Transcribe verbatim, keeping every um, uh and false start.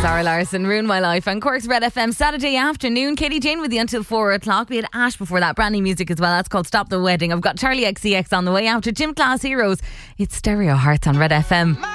Zara Larsson, Ruin My Life on Cork's Red F M Saturday afternoon. Katie Jane with you until four o'clock. We had Ash before that, brand new music as well. That's called Stop the Wedding. I've got Charlie X C X on the way after Gym Class Heroes. It's Stereo Hearts on Red F M.